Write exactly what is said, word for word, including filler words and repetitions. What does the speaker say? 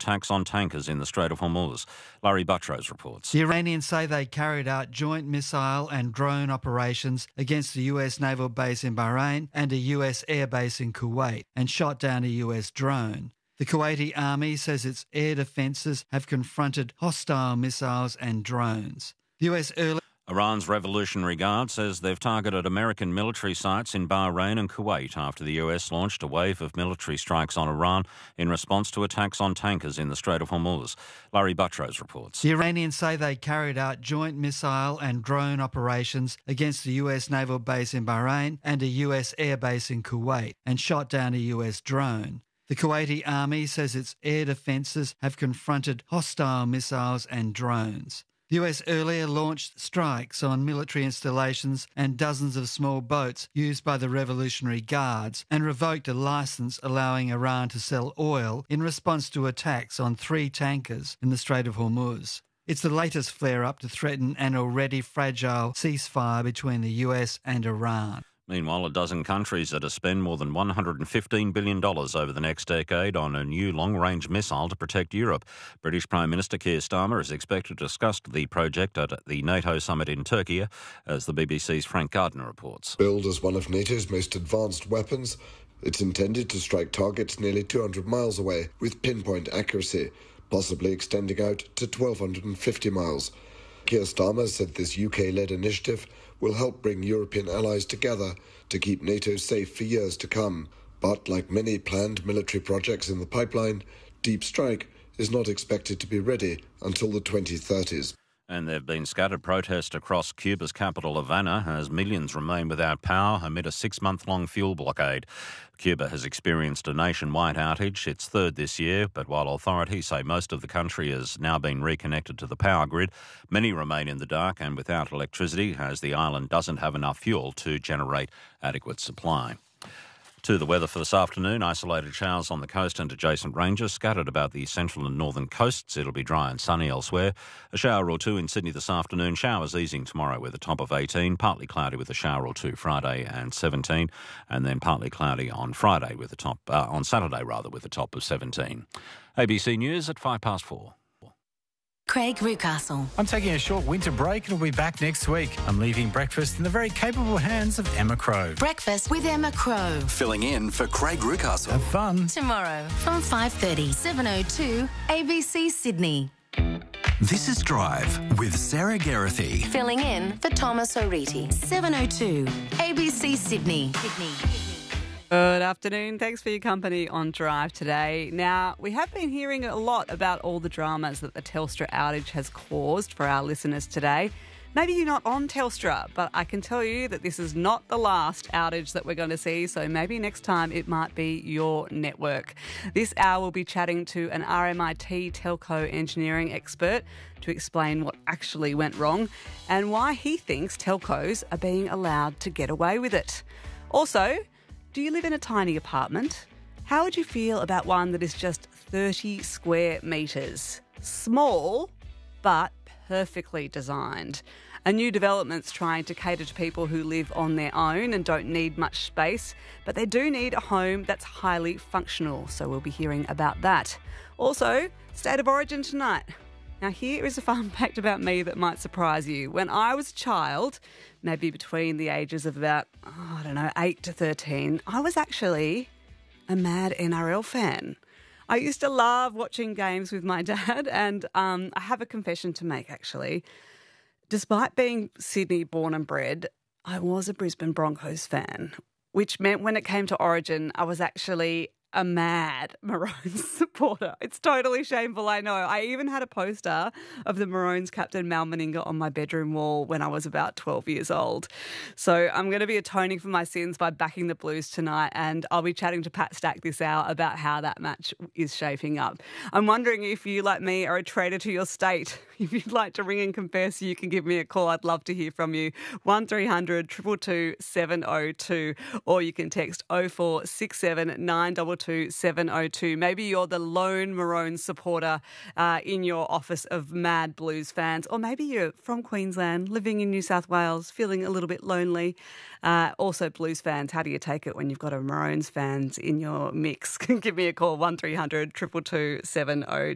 attacks on tankers in the Strait of Hormuz. Larry Buttrose reports. The Iranians say they carried out joint missile and drone operations against a U S naval base in Bahrain and a U S airbase in Kuwait and shot down a U S drone. The Kuwaiti army says its air defences have confronted hostile missiles and drones. The U S early Iran's Revolutionary Guard says they've targeted American military sites in Bahrain and Kuwait after the U S launched a wave of military strikes on Iran in response to attacks on tankers in the Strait of Hormuz. Larry Buttrose reports. The Iranians say they carried out joint missile and drone operations against the U S naval base in Bahrain and a U S airbase in Kuwait and shot down a U S drone. The Kuwaiti army says its air defences have confronted hostile missiles and drones. The U S earlier launched strikes on military installations and dozens of small boats used by the Revolutionary Guards and revoked a licence allowing Iran to sell oil in response to attacks on three tankers in the Strait of Hormuz. It's the latest flare-up to threaten an already fragile ceasefire between the U S and Iran. Meanwhile, a dozen countries are to spend more than one hundred fifteen billion dollars over the next decade on a new long-range missile to protect Europe. British Prime Minister Keir Starmer is expected to discuss the project at the NATO summit in Turkey, as the B B C's Frank Gardner reports. Billed as one of NATO's most advanced weapons, it's intended to strike targets nearly two hundred miles away with pinpoint accuracy, possibly extending out to twelve fifty miles. Keir Starmer said this U K-led initiative will help bring European allies together to keep NATO safe for years to come. But like many planned military projects in the pipeline, Deep Strike is not expected to be ready until the twenty thirties. And there have been scattered protests across Cuba's capital, Havana, as millions remain without power amid a six-month-long fuel blockade. Cuba has experienced a nationwide outage, its third this year, but while authorities say most of the country has now been reconnected to the power grid, many remain in the dark and without electricity, as the island doesn't have enough fuel to generate adequate supply. To the weather for this afternoon, isolated showers on the coast and adjacent ranges, scattered about the central and northern coasts. It'll be dry and sunny elsewhere. A shower or two in Sydney this afternoon. Showers easing tomorrow with a top of eighteen. Partly cloudy with a shower or two Friday and seventeen. And then partly cloudy on Friday with a top, uh, on Saturday rather, with a top of seventeen. A B C News at five past four. Craig Rucastle. I'm taking a short winter break and will be back next week. I'm leaving breakfast in the very capable hands of Emma Crow. Breakfast with Emma Crow. Filling in for Craig Rucastle. Have fun. Tomorrow from five thirty, seven oh two, A B C Sydney. This is Drive with Sarah Geraghty. Filling in for Thomas O'Reilly. seven oh two, A B C Sydney. Sydney. Good afternoon. Thanks for your company on Drive today. Now, we have been hearing a lot about all the dramas that the Telstra outage has caused for our listeners today. Maybe you're not on Telstra, but I can tell you that this is not the last outage that we're going to see, so maybe next time it might be your network. This hour we'll be chatting to an R M I T telco engineering expert to explain what actually went wrong and why he thinks telcos are being allowed to get away with it. Also, do you live in a tiny apartment? How would you feel about one that is just thirty square metres? Small, but perfectly designed. A new development's trying to cater to people who live on their own and don't need much space, but they do need a home that's highly functional, so we'll be hearing about that. Also, State of Origin tonight. Now, here is a fun fact about me that might surprise you. When I was a child, maybe between the ages of about, oh, I don't know, eight to thirteen, I was actually a mad N R L fan. I used to love watching games with my dad, and um, I have a confession to make, actually. Despite being Sydney born and bred, I was a Brisbane Broncos fan, which meant when it came to Origin, I was actually a mad Maroons supporter. It's totally shameful, I know. I even had a poster of the Maroons captain Mal Meninga on my bedroom wall when I was about twelve years old. So I'm going to be atoning for my sins by backing the Blues tonight, and I'll be chatting to Pat Stack this hour about how that match is shaping up. I'm wondering if you, like me, are a traitor to your state. If you'd like to ring and confess, you can give me a call. I'd love to hear from you. one three hundred, two two two, seven oh two, or you can text oh four six seven, nine two two, seven oh two. Maybe you're the lone Maroons supporter uh, in your office of mad Blues fans, or maybe you're from Queensland, living in New South Wales, feeling a little bit lonely. Uh, also, Blues fans, how do you take it when you've got a Maroons fans in your mix? Give me a call, one three hundred, two two two, seven oh